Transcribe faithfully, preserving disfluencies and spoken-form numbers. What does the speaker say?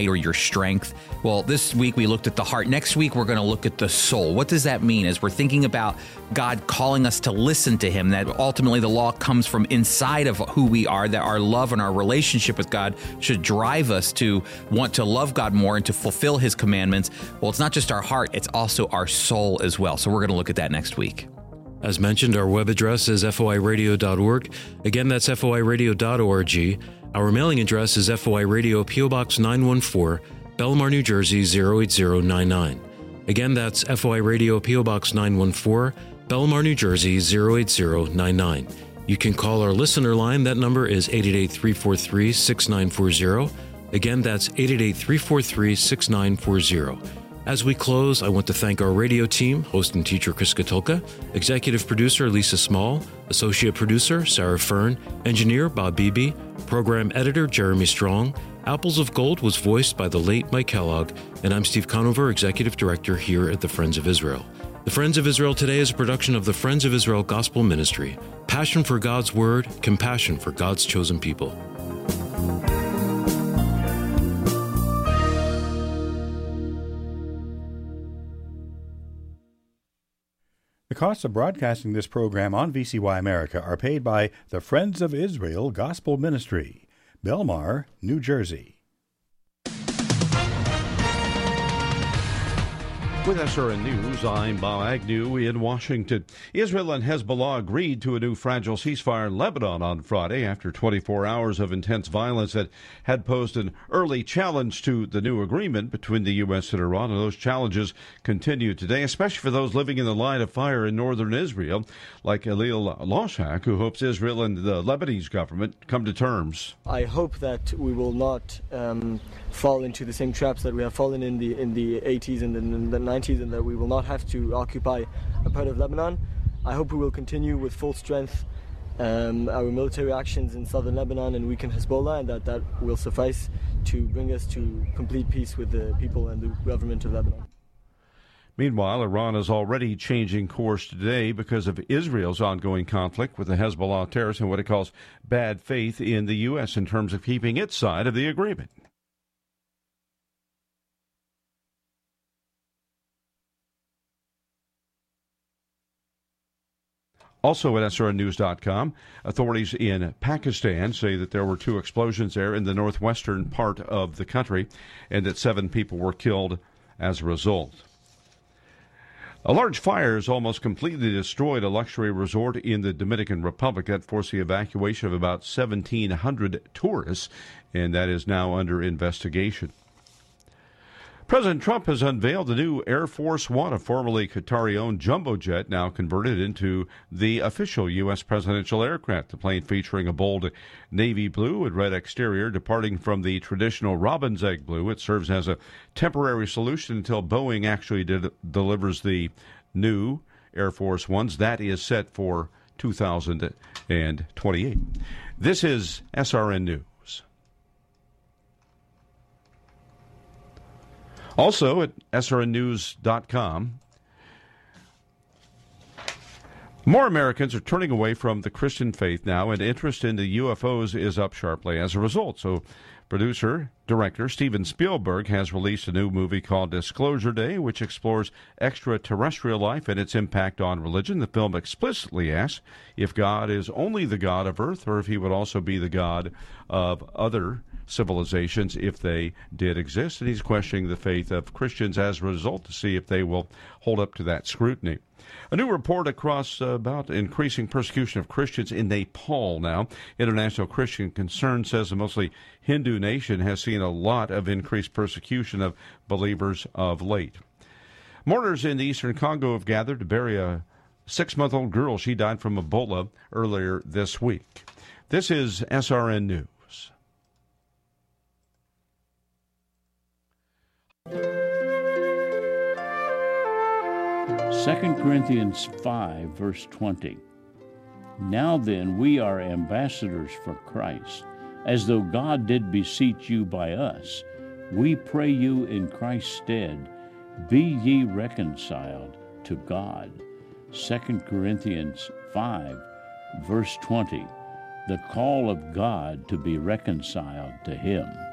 or your strength. Well, this week we looked at the heart. Next week we're going to look at the soul. What does that mean? As we're thinking about God calling us to listen to him, that ultimately the law comes from inside of who we are, that our love and our relationship with God should drive us to want to love God more and to fulfill his commandments. Well, it's not just our heart, it's also our soul as well. So we're going to look at that next week. As mentioned, our web address is f o i radio dot org. Again, that's f o i radio dot org. Our mailing address is F O I Radio, P O Box nine one four, Belmar, New Jersey zero eight zero nine nine. Again, that's F O I Radio, P O Box nine one four, Belmar, New Jersey zero eight zero nine nine. You can call our listener line. That number is eight eight eight, three four three, six nine four zero. Again, that's eight eight eight, three four three, six nine four zero. As we close, I want to thank our radio team, host and teacher Chris Katulka, executive producer Lisa Small, associate producer Sarah Fern, engineer Bob Beebe, program editor Jeremy Strong. Apples of Gold was voiced by the late Mike Kellogg, and I'm Steve Conover, executive director here at the Friends of Israel. The Friends of Israel Today is a production of the Friends of Israel Gospel Ministry. Passion for God's Word, compassion for God's chosen people. The costs of broadcasting this program on V C Y America are paid by the Friends of Israel Gospel Ministry, Belmar, New Jersey. With S R N News, I'm Bob Agnew in Washington. Israel and Hezbollah agreed to a new fragile ceasefire in Lebanon on Friday after twenty-four hours of intense violence that had posed an early challenge to the new agreement between the U S and Iran. And those challenges continue today, especially for those living in the line of fire in northern Israel, like Elil Loshak, who hopes Israel and the Lebanese government come to terms. I hope that we will not um, fall into the same traps that we have fallen in the in the eighties and in the nineties, and that we will not have to occupy a part of Lebanon. I hope we will continue with full strength um, our military actions in southern Lebanon and weaken Hezbollah, and that that will suffice to bring us to complete peace with the people and the government of Lebanon. Meanwhile, Iran is already changing course today because of Israel's ongoing conflict with the Hezbollah terrorists and what it calls bad faith in the U S in terms of keeping its side of the agreement. Also at S R N news dot com, authorities in Pakistan say that there were two explosions there in the northwestern part of the country and that seven people were killed as a result. A large fire has almost completely destroyed a luxury resort in the Dominican Republic that forced the evacuation of about seventeen hundred tourists, and that is now under investigation. President Trump has unveiled the new Air Force One, a formerly Qatari-owned jumbo jet now converted into the official U S presidential aircraft. The plane featuring a bold navy blue and red exterior, departing from the traditional robin's egg blue. It serves as a temporary solution until Boeing actually did, delivers the new Air Force Ones. That is set for two thousand twenty-eight. This is S R N News. Also at S R N news dot com, more Americans are turning away from the Christian faith now, and interest in the U F Os is up sharply as a result. So producer, director Steven Spielberg has released a new movie called Disclosure Day, which explores extraterrestrial life and its impact on religion. The film explicitly asks if God is only the God of Earth or if he would also be the God of other civilizations if they did exist, and he's questioning the faith of Christians as a result to see if they will hold up to that scrutiny. A new report across uh, about increasing persecution of Christians in Nepal now. International Christian Concern says the mostly Hindu nation has seen a lot of increased persecution of believers of late. Mourners in the eastern Congo have gathered to bury a six-month-old girl. She died from Ebola earlier this week. This is S R N News. Second Corinthians five, verse twenty. Now then, we are ambassadors for Christ, as though God did beseech you by us. We pray you in Christ's stead, be ye reconciled to God. Second Corinthians five, verse twenty. The call of God to be reconciled to Him.